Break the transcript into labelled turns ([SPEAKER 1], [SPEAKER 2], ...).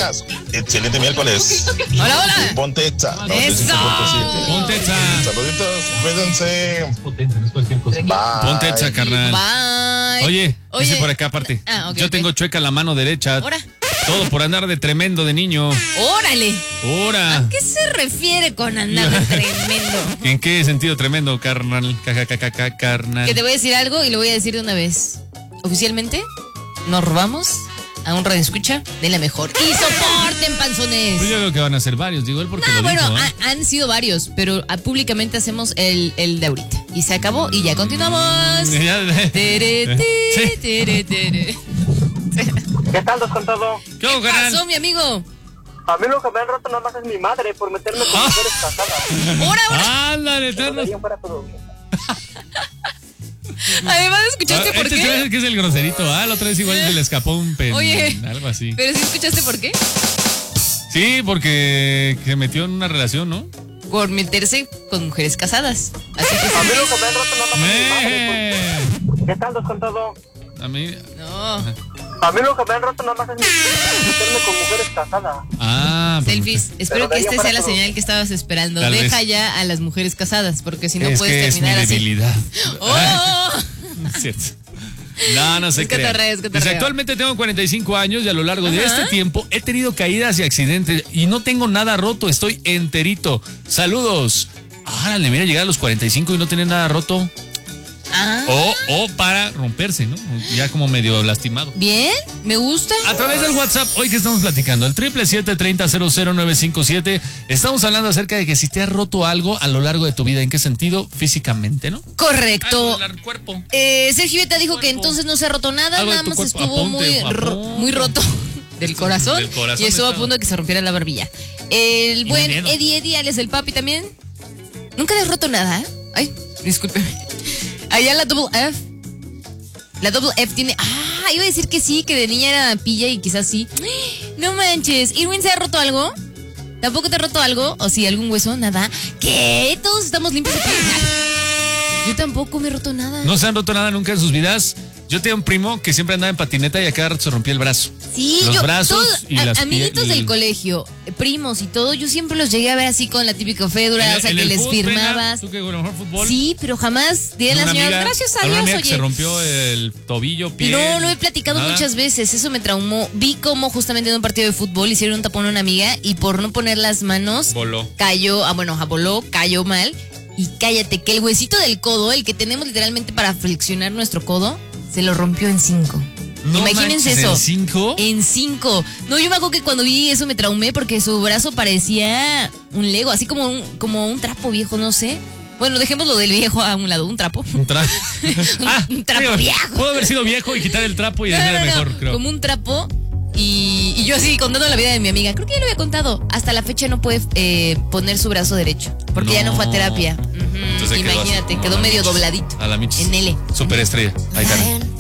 [SPEAKER 1] días. Excelente miércoles.
[SPEAKER 2] Hola, hola.
[SPEAKER 1] Ponte Exa.
[SPEAKER 2] ¡Eso!
[SPEAKER 3] Ponte Exa.
[SPEAKER 1] Saluditos, cuídense. Bye.
[SPEAKER 3] Ponte Exa, carnal.
[SPEAKER 2] Bye.
[SPEAKER 3] Oye, dice por acá aparte.
[SPEAKER 2] Ok,
[SPEAKER 3] Yo
[SPEAKER 2] ok.
[SPEAKER 3] tengo chueca la mano derecha.
[SPEAKER 2] Ahora.
[SPEAKER 3] Todo por andar de tremendo de niño.
[SPEAKER 2] ¡Órale!
[SPEAKER 3] ¡Hora!
[SPEAKER 2] ¿A qué se refiere con andar de tremendo?
[SPEAKER 3] ¿En qué sentido tremendo, carnal? Carnal.
[SPEAKER 2] Que te voy a decir algo y lo voy a decir de una vez. Oficialmente, nos robamos a un radioescucha de la mejor. ¡Y soporten, panzones!
[SPEAKER 3] Pues yo creo que van a ser varios, digo él porque
[SPEAKER 2] No,
[SPEAKER 3] lo
[SPEAKER 2] bueno,
[SPEAKER 3] dijo, ¿eh?
[SPEAKER 2] han sido varios, pero públicamente hacemos el de ahorita. Y se acabó y ya continuamos. Tere,
[SPEAKER 3] Sí.
[SPEAKER 2] tere, tere.
[SPEAKER 4] ¿Qué tal, Dos con todo?
[SPEAKER 3] ¿Qué hago,
[SPEAKER 2] ¿Qué
[SPEAKER 3] carnal?
[SPEAKER 2] pasó, mi amigo?
[SPEAKER 4] A mí lo que me han roto nada más es mi madre por meterme con mujeres casadas.
[SPEAKER 2] ¡Ahora!
[SPEAKER 3] Ándale,
[SPEAKER 4] Pero de
[SPEAKER 3] eterno.
[SPEAKER 4] ahí en fuera todo bien.
[SPEAKER 2] Además, ¿escuchaste por
[SPEAKER 3] Este se me
[SPEAKER 2] qué?
[SPEAKER 3] hace que es el groserito, ¿ah? La otra vez igual se le escapó un pen.
[SPEAKER 2] Oye.
[SPEAKER 3] Algo así.
[SPEAKER 2] ¿Pero sí escuchaste por qué?
[SPEAKER 3] Sí, porque se metió en una relación, ¿no?
[SPEAKER 2] Por meterse con mujeres casadas. Así que
[SPEAKER 4] A mí
[SPEAKER 2] sí.
[SPEAKER 4] lo que me han roto nada más es mi madre. ¿Qué tal, Dos con todo?
[SPEAKER 3] A mí.
[SPEAKER 2] No.
[SPEAKER 4] A mí lo que me han roto nada más es meterme con mujeres casadas.
[SPEAKER 3] Ah, pues,
[SPEAKER 2] Selfies. Espero
[SPEAKER 4] Pero de
[SPEAKER 2] que
[SPEAKER 4] ahí
[SPEAKER 2] esta
[SPEAKER 4] en fuera
[SPEAKER 2] sea la
[SPEAKER 4] todo.
[SPEAKER 2] señal que estabas esperando.
[SPEAKER 3] Tal
[SPEAKER 2] Deja
[SPEAKER 3] vez.
[SPEAKER 2] ya a las mujeres casadas, porque si no
[SPEAKER 3] es
[SPEAKER 2] puedes
[SPEAKER 3] que es mi
[SPEAKER 2] terminar así.
[SPEAKER 3] debilidad.
[SPEAKER 2] ¡Oh!
[SPEAKER 3] No es cierto. No se
[SPEAKER 2] Es
[SPEAKER 3] crea.
[SPEAKER 2] cotorreo, es cotorreo.
[SPEAKER 3] Dice, actualmente tengo 45 años y a lo largo de
[SPEAKER 2] Ajá.
[SPEAKER 3] este tiempo he tenido caídas y accidentes y no tengo nada roto, estoy enterito. Saludos. Árale, mira, llegar a los 45 y no tener nada roto.
[SPEAKER 2] Ah,
[SPEAKER 3] O para romperse, ¿no? Ya como medio lastimado.
[SPEAKER 2] bien, me gusta.
[SPEAKER 3] A través del WhatsApp, hoy que estamos platicando, el 777-30-00957, estamos hablando acerca de que si te has roto algo a lo largo de tu vida, ¿en qué sentido? Físicamente, ¿no?
[SPEAKER 2] Correcto.
[SPEAKER 3] Algo del cuerpo.
[SPEAKER 2] Sergio Veta dijo que
[SPEAKER 3] Cuerpo.
[SPEAKER 2] entonces no se ha roto nada,
[SPEAKER 3] Algo de
[SPEAKER 2] nada
[SPEAKER 3] tu
[SPEAKER 2] más
[SPEAKER 3] cuerpo.
[SPEAKER 2] estuvo
[SPEAKER 3] Apunte.
[SPEAKER 2] muy roto del corazón,
[SPEAKER 3] Del corazón
[SPEAKER 2] y estuvo a
[SPEAKER 3] estaba.
[SPEAKER 2] punto de que se rompiera la barbilla. El buen
[SPEAKER 3] el dedo.
[SPEAKER 2] Eddie, alias el papi también. Nunca le has roto nada, ¿eh? Ay, discúlpeme. Allá la Double F. La Double F tiene... Ah, iba a decir que sí, que de niña era pilla y quizás sí. No manches. ¿Irwin se ha roto algo? ¿Tampoco te ha roto algo? ¿O si algún hueso? Nada. ¿Qué? Todos estamos limpios aquí. Yo tampoco me he roto nada.
[SPEAKER 3] ¿No se han roto nada nunca en sus vidas? Yo tenía un primo que siempre andaba en patineta y a cada rato se rompía el brazo.
[SPEAKER 2] Sí,
[SPEAKER 3] Los
[SPEAKER 2] yo,
[SPEAKER 3] brazos
[SPEAKER 2] todos,
[SPEAKER 3] y las
[SPEAKER 2] amiguitos
[SPEAKER 3] pie-
[SPEAKER 2] del colegio, primos y todo, yo siempre los llegué a ver así con la típica fédula, o sea,
[SPEAKER 3] En
[SPEAKER 2] que
[SPEAKER 3] el
[SPEAKER 2] les
[SPEAKER 3] fútbol, Pena,
[SPEAKER 2] firmabas.
[SPEAKER 3] ¿tú que a lo mejor fútbol?
[SPEAKER 2] Sí, pero jamás diré a las
[SPEAKER 3] ¿Alguna
[SPEAKER 2] señoras,
[SPEAKER 3] amiga?
[SPEAKER 2] gracias a
[SPEAKER 3] ¿Alguna
[SPEAKER 2] Dios,
[SPEAKER 3] amiga que
[SPEAKER 2] oye.
[SPEAKER 3] se rompió el tobillo, pie?
[SPEAKER 2] No, lo he platicado
[SPEAKER 3] ¿Nada?
[SPEAKER 2] muchas veces, eso me traumó. Vi cómo justamente en un partido de fútbol hicieron un tapón a una amiga y por no poner las manos,
[SPEAKER 3] Voló.
[SPEAKER 2] cayó, voló, cayó mal. Y cállate, que el huesito del codo, el que tenemos literalmente para flexionar nuestro codo, se lo rompió en 5.
[SPEAKER 3] No
[SPEAKER 2] Imagínense
[SPEAKER 3] manches,
[SPEAKER 2] eso.
[SPEAKER 3] ¿en 5?
[SPEAKER 2] En 5. No, yo me acuerdo que cuando vi eso me traumé porque su brazo parecía un Lego, así como un trapo viejo, no sé. Bueno, dejemos lo del viejo a un lado, un trapo.
[SPEAKER 3] Un trapo.
[SPEAKER 2] Un trapo viejo.
[SPEAKER 3] Pudo haber sido viejo y quitar el trapo y
[SPEAKER 2] No,
[SPEAKER 3] era
[SPEAKER 2] no, no,
[SPEAKER 3] mejor, creo.
[SPEAKER 2] como un trapo. Y yo así contando la vida de mi amiga. Creo que ya lo había contado. Hasta la fecha no puede poner su brazo derecho. Porque ya no fue a terapia. Ujú.
[SPEAKER 3] Entonces quedó así,
[SPEAKER 2] Imagínate,
[SPEAKER 3] como
[SPEAKER 2] quedó
[SPEAKER 3] la
[SPEAKER 2] medio
[SPEAKER 3] Michis.
[SPEAKER 2] dobladito.
[SPEAKER 3] A la Michis.
[SPEAKER 2] En L.
[SPEAKER 3] Superestrella. Ahí está.